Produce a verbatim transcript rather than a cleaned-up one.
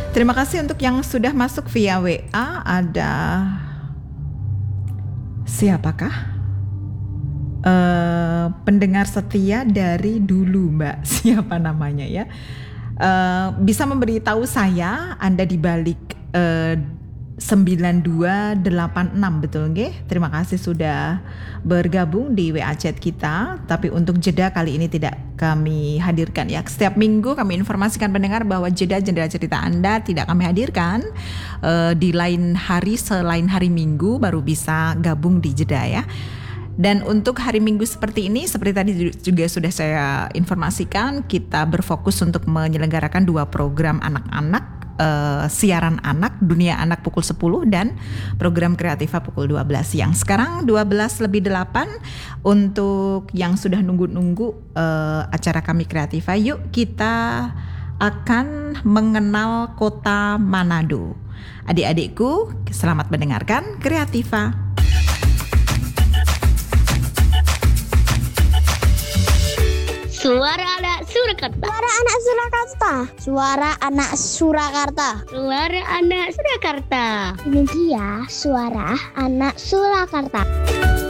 Terima kasih untuk yang sudah masuk via W A. Ada siapakah? Uh, pendengar setia dari dulu, Mbak. Siapa namanya ya? Uh, bisa memberitahu saya Anda di balik uh, sembilan dua delapan enam, betul nggih? Terima kasih sudah bergabung di W A chat kita. Tapi untuk jeda kali ini tidak kami hadirkan ya. Setiap minggu kami informasikan pendengar bahwa jeda jendela cerita Anda tidak kami hadirkan uh, di lain hari selain hari Minggu, baru bisa gabung di jeda ya. Dan untuk hari Minggu seperti ini, seperti tadi juga sudah saya informasikan, kita berfokus untuk menyelenggarakan dua program anak-anak. Uh, siaran anak, Dunia Anak pukul sepuluh dan program Kreativa pukul dua belas siang. Sekarang dua belas lebih delapan, untuk yang sudah nunggu-nunggu uh, acara kami Kreativa, yuk kita akan mengenal kota Manado. Adik-adikku, selamat mendengarkan Kreativa. Suara anak Surakarta. Suara anak Surakarta. Suara anak Surakarta. Suara anak Surakarta. Ini dia suara anak Surakarta.